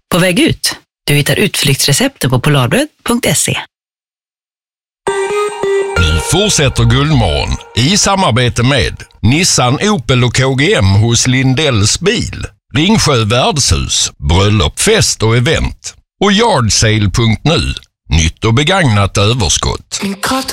På väg ut. Du hittar utflyktsrecepten på polarbröd.se. Nu fortsätter Guldmorgon i samarbete med Nissan, Opel och KGM hos Lindells bil, Ringsjö värdshus, bröllop, fest och event och yardsale.nu, nytt och begagnat överskott.